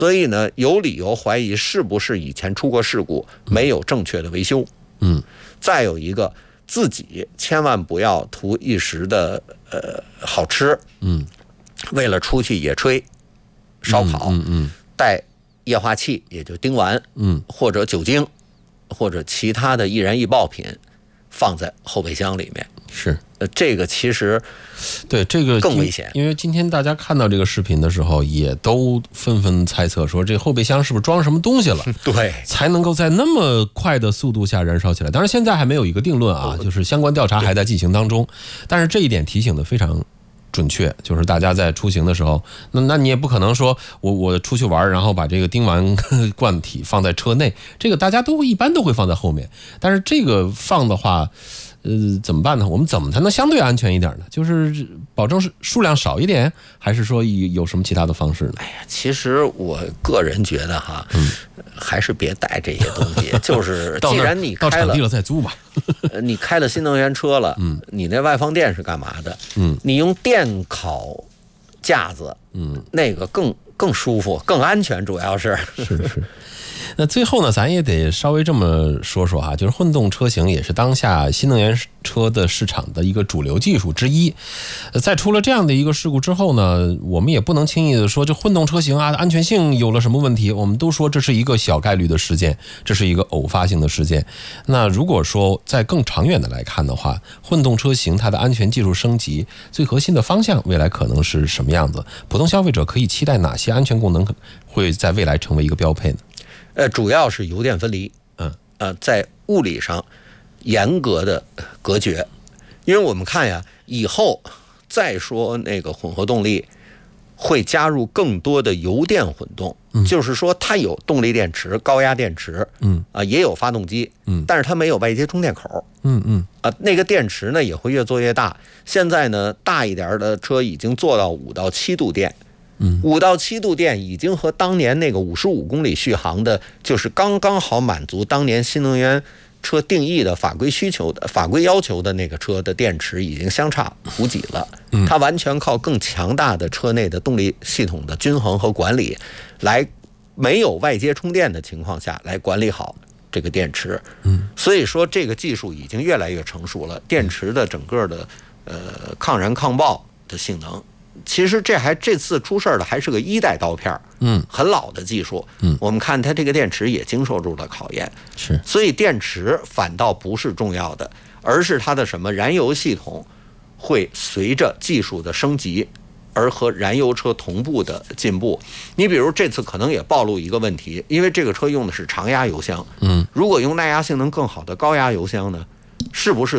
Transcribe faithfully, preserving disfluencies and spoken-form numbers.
所以呢，有理由怀疑是不是以前出过事故，没有正确的维修。 嗯， 再有一个，自己千万不要图一时的呃好吃， 嗯， 为了出去野炊、烧烤， 嗯嗯， 带液化气，也就丁烷， 嗯， 或者酒精，或者其他的易燃易爆品，放在后备箱里面。 是， 呃，这个其实对这个更危险， 因为今天大家看到这个视频的时候，也都纷纷猜测说，这后备箱是不是装什么东西了？ 对， 才能够在那么快的速度下燃烧起来。当然，现在还没有一个定论啊，就是相关调查还在进行当中。但是这一点提醒的非常准确，就是大家在出行的时候，那那你也不可能说我我出去玩，然后把这个丁烷罐体放在车内，这个大家都一般都会放在后面。但是这个放的话，呃，怎么办呢？我们怎么才能相对安全一点呢？就是保证是数量少一点，还是说有什么其他的方式呢？ 哎呀，其实我个人觉得哈，嗯，还是别带这些东西。就是既然你开了， 到场地了再租吧。 你开了新能源车了， 嗯， 你那外放电是干嘛的？ 嗯， 你用电烤架子， 嗯， 那个更更舒服、更安全，主要是是是。那最后呢，咱也得稍微这么说说哈，就是混动车型也是当下新能源车的市场的一个主流技术之一。在出了这样的一个事故之后呢，我们也不能轻易的说这混动车型啊安全性有了什么问题，我们都说这是一个小概率的事件，这是一个偶发性的事件。那如果说在更长远的来看的话，混动车型它的安全技术升级最核心的方向未来可能是什么样子？普通消费者可以期待哪些安全功能会在未来成为一个标配呢？ 呃，主要是油电分离， 嗯， 呃，在物理上严格的隔绝，因为我们看呀，以后再说那个混合动力会加入更多的油电混动，嗯，就是说它有动力电池、高压电池，嗯，啊、呃，也有发动机，嗯，但是它没有外接充电口， 嗯嗯， 啊、呃，那个电池呢也会越做越大，现在呢大一点的车已经做到五到七度电。五到七度电已经和当年那个五十五公里续航的，就是刚刚好满足当年新能源车定义的法规需求的法规要求的那个车的电池已经相差无几了。它完全靠更强大的车内的动力系统的均衡和管理，来没有外接充电的情况下来管理好这个电池。所以说这个技术已经越来越成熟了，电池的整个的呃抗燃抗爆的性能。其实这还这次出事的还是个一代刀片，嗯，很老的技术，嗯，我们看它这个电池也经受住了考验， 是， 所以电池反倒不是重要的，而是它的什么燃油系统会随着技术的升级而和燃油车同步的进步。你比如这次可能也暴露一个问题，因为这个车用的是常压油箱，嗯，如果用耐压性能更好的高压油箱呢，是不是